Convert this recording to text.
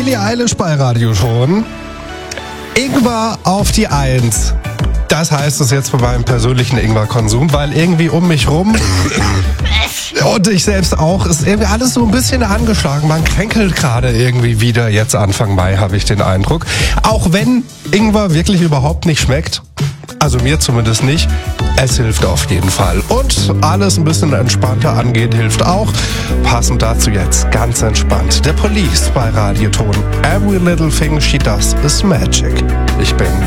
Billie Eilish bei Radio Ton. Ingwer auf die 1. Das heißt es jetzt bei meinem persönlichen Ingwer-Konsum, weil irgendwie um mich rum und ich selbst auch, ist irgendwie alles so ein bisschen angeschlagen. Man kränkelt gerade irgendwie wieder, jetzt Anfang Mai habe ich den Eindruck. Auch wenn Ingwer wirklich überhaupt nicht schmeckt, also mir zumindest nicht, es hilft auf jeden Fall. Und alles ein bisschen entspannter angehen hilft auch. Passend dazu jetzt ganz entspannt. Der Police bei Radio Ton. Every little thing she does is magic. Ich bin